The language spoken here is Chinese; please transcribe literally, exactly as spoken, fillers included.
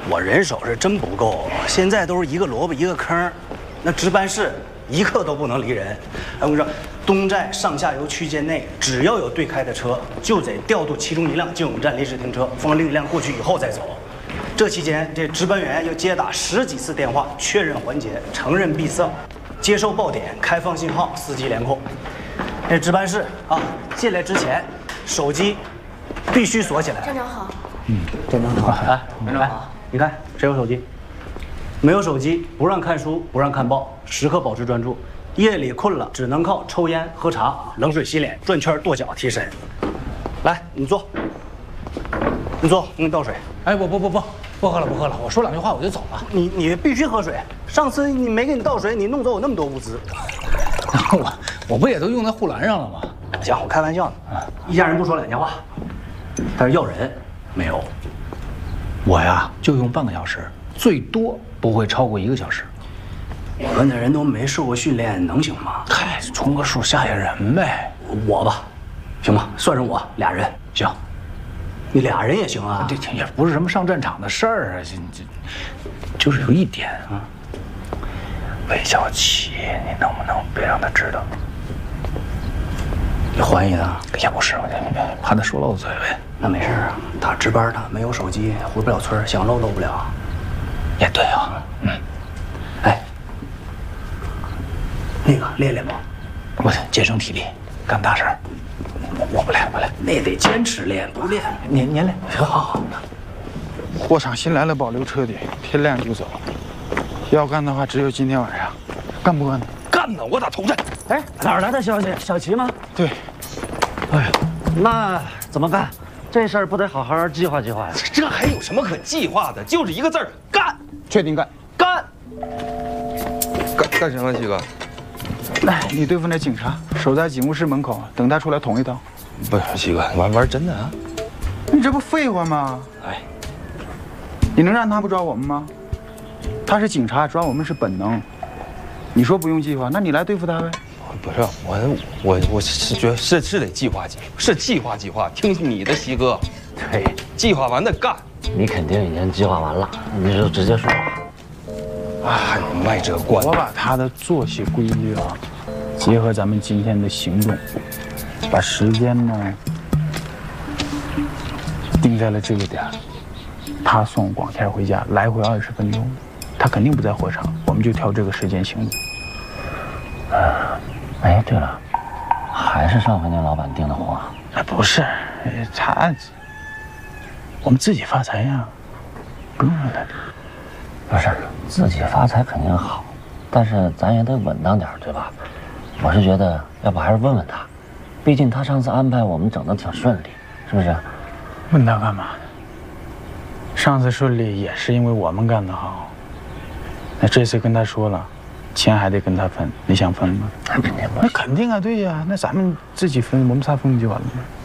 我人手是真不够，现在都是一个萝卜一个坑，那值班室一刻都不能离人。哎，我跟你说，东站上下游区间内，只要有对开的车，就得调度其中一辆进我们站临时停车，放另一辆过去以后再走。这期间，这值班员要接打十几次电话，确认环节，承认闭塞，接受报点，开放信号，司机联控。这值班室啊，进来之前，手机必须锁起来。 站长好。 嗯，站长好。哎，站长好。你看谁有手机？没有手机，不让看书，不让看报，时刻保持专注。夜里困了，只能靠抽烟、喝茶、冷水洗脸、转圈、跺脚提神。来，你坐。你坐，我给你倒水。 哎，不不不不，不喝了不喝了，我说两句话我就走了。 你你必须喝水。上次你没给你倒水，你弄走我那么多物资。 我我不也都用在护栏上了吗？ 行，我开玩笑呢。一家人不说两家话，但是要人没有。 我呀就用半个小时，最多不会超过一个小时。 我们的人都没受过训练，能行吗？ 嗨，充个数吓吓人呗。 我吧，行吧，算上我俩人行。你俩人也行啊？ 这这也不是什么上战场的事儿啊，这这就是有一点啊，魏小琪，你能不能别让他知道？ 你怀疑他？ 也不是，我怕他说漏嘴呗。 那没事啊，他值班呢，没有手机，回不了村，想漏漏不了。 也对啊，嗯。 哎，那个练练吧， 我节省体力，干大事儿。我我不练，不练， 那得坚持练，不练您您练。 行，好好。 货场新来了，保留车底，天亮就走。要干的话，只有今天晚上。干不干呢？ 干呢！我打头阵。 哎，哪儿来的消息？小齐吗？ 对。 哎呀，那怎么办？这事儿不得好好计划计划呀？ 这还有什么可计划的？就是一个字儿，干！ 确定干？ 干！ 干干什么，七哥？ 来，你对付那警察，守在警务室门口，等他出来捅一刀。 不是，七哥，玩玩真的啊？ 你这不废话吗？ 哎， 你能让他不抓我们吗？他是警察，抓我们是本能。你说不用计划，那你来对付他呗。 不是我，我我是觉得是是得计划计，是计划计划。听你的，西哥。 对， 计划完的干。 你肯定已经计划完了，你就直接说吧。 啊，你卖这关！ 我把他的作息规律啊，结合咱们今天的行动，把时间呢定在了这个点儿。他送广天回家，来回二十分钟，他肯定不在货场，我们就挑这个时间行动。 哎，对了，还是上回那老板订的货？ 啊，不是，他，我们自己发财呀，不用让他。 不是，自己发财肯定好，但是咱也得稳当点，对吧？我是觉得，要不还是问问他，毕竟他上次安排我们整得挺顺利，是不是？ 问他干嘛呢？上次顺利也是因为我们干得好，那这次跟他说了，钱还得跟他分，你想分吗？ 那肯定不。 那肯定啊，对呀，那咱们自己分，我们仨分不就完了吗？